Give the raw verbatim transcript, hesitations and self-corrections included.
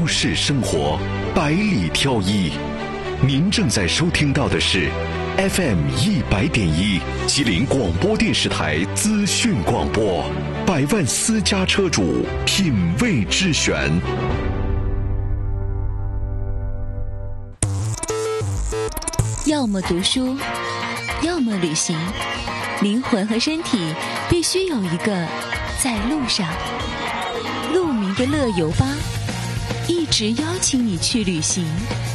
都市生活百里挑一。您正在收听到的是 F M 一百点一吉林广播电视台资讯广播，百万私家车主品味之选。 要么读书，要么旅行，灵魂和身体必须有一个在路上。鹿鸣的乐游吧，一直邀请你去旅行。